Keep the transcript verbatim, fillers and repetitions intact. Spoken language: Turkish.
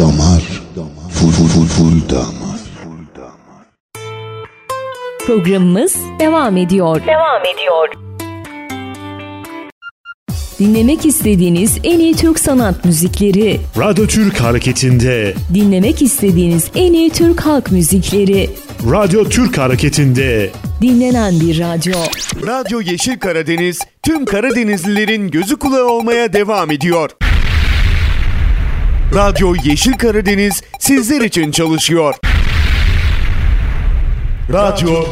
damar, full full full full damar. Programımız devam ediyor. Devam ediyor. Dinlemek istediğiniz en iyi Türk sanat müzikleri, Radyo Türk Hareketi'nde dinlemek istediğiniz en iyi Türk halk müzikleri, Radyo Türk Hareketi'nde dinlenen bir radyo. Radyo Yeşil Karadeniz, tüm Karadenizlilerin gözü kulağı olmaya devam ediyor. Radyo Yeşil Karadeniz sizler için çalışıyor. Radyo